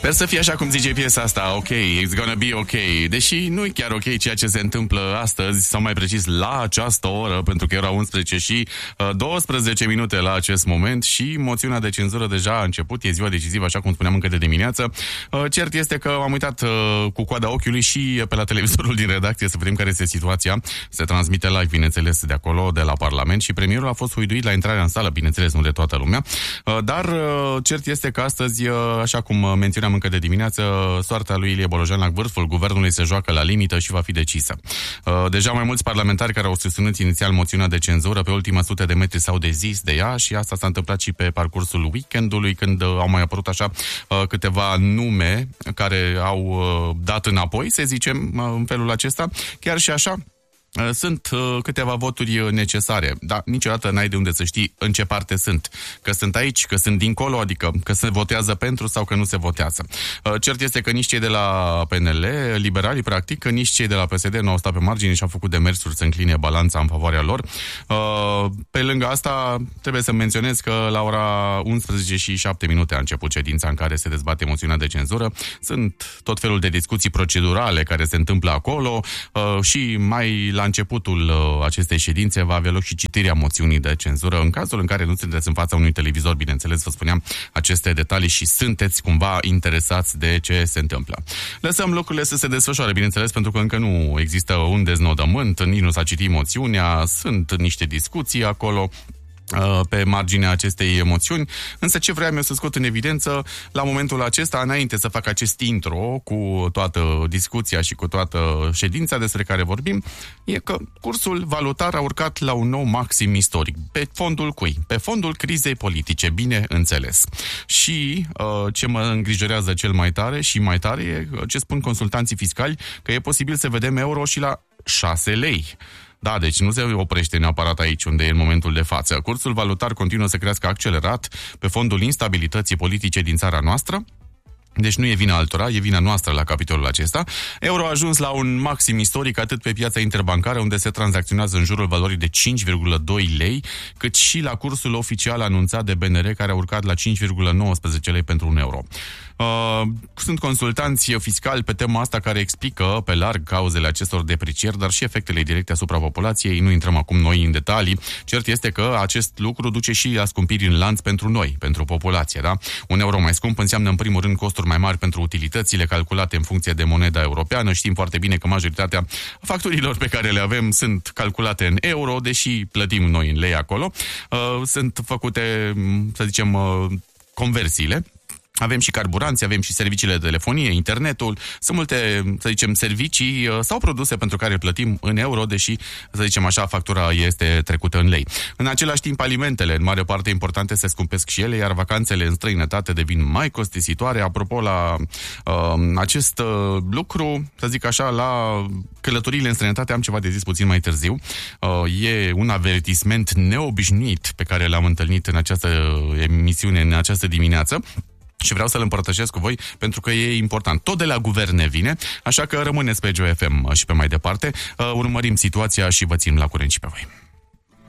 Sper să fie așa cum zice piesa asta, ok, it's gonna be ok. Deși nu e chiar ok ceea ce se întâmplă astăzi, sau mai precis la această oră, pentru că era 11 și 12 minute la acest moment și moțiunea de cenzură deja a început, e ziua decisivă, așa cum spuneam încă de dimineață. Cert este că am uitat cu coada ochiului și pe la televizorul din redacție să vedem care este situația. Se transmite live, bineînțeles, de acolo, de la Parlament și premierul a fost huiduit la intrarea în sală, bineînțeles, nu de toată lumea, dar cert este că astăzi, așa cum menționam încă de dimineață, soarta lui Ilie Bolojan la vârful guvernului se joacă la limită și va fi decisă. Deja mai mulți parlamentari care au susținut inițial moțiunea de cenzură pe ultima 100 de metri s-au dezis de ea și asta s-a întâmplat și pe parcursul weekendului, când au mai apărut așa câteva nume care au dat înapoi, să zicem, în felul acesta. Chiar și așa, sunt câteva voturi necesare, dar niciodată n-ai de unde să știi în ce parte sunt. Că sunt aici, că sunt dincolo, adică că se votează pentru sau că nu se votează. Cert este că nici cei de la PNL, liberalii practic, că nici cei de la PSD nu au stat pe margine și au făcut demersuri să încline balanța în favoarea lor. Pe lângă asta, trebuie să menționez că la ora 11 și 7 minute a început ședința în care se dezbate moțiunea de cenzură. Sunt tot felul de discuții procedurale care se întâmplă acolo și mai la începutul acestei ședințe va avea loc și citirea moțiunii de cenzură. În cazul în care nu sunteți în fața unui televizor, bineînțeles, vă spuneam aceste detalii și sunteți cumva interesați de ce se întâmplă. Lăsăm lucrurile să se desfășoare, bineînțeles, pentru că încă nu există un deznodământ, nici nu s-a citit moțiunea, sunt niște discuții acolo pe marginea acestei emoțiuni, însă ce vreau eu să scot în evidență la momentul acesta, înainte să fac acest intro cu toată discuția și cu toată ședința despre care vorbim, e că cursul valutar a urcat la un nou maxim istoric. Pe fondul cui? Pe fondul crizei politice, bine înțeles. Și ce mă îngrijorează cel mai tare și mai tare e ce spun consultanții fiscali, că e posibil să vedem euro și la 6 lei. Da, deci nu se oprește neapărat aici unde e în momentul de față. Cursul valutar continuă să crească accelerat pe fondul instabilității politice din țara noastră. Deci nu e vina altora, e vina noastră la capitolul acesta. Euro a ajuns la un maxim istoric atât pe piața interbancară, unde se tranzacționează în jurul valorii de 5,2 lei, cât și la cursul oficial anunțat de BNR, care a urcat la 5,19 lei pentru un euro. Sunt consultanți fiscali pe tema asta care explică pe larg cauzele acestor deprecieri, dar și efectele directe asupra populației. Nu intrăm acum noi în detalii. Cert este că acest lucru duce și la scumpiri în lanț pentru noi, pentru populație. Da? Un euro mai scump înseamnă în primul rând costuri mai mari pentru utilitățile calculate în funcție de moneda europeană. Știm foarte bine că majoritatea facturilor pe care le avem sunt calculate în euro, deși plătim noi în lei acolo. Sunt făcute, să zicem, conversiile. Avem și carburanți, avem și serviciile de telefonie, internetul, sunt multe, să zicem, servicii sau produse pentru care plătim în euro, deși, să zicem așa, factura este trecută în lei. În același timp, alimentele, în mare parte importante, se scumpesc și ele, iar vacanțele în străinătate devin mai costisitoare. Apropo, la acest lucru, să zic așa, la călătoriile în străinătate am ceva de zis puțin mai târziu. E un avertisment neobișnuit pe care l-am întâlnit în această emisiune, în această dimineață. Și vreau să-l împărtășesc cu voi pentru că e important. Tot de la guverne vine, așa că rămâneți pe Joy FM și pe mai departe. Urmărim situația și vă țin la curent și pe voi.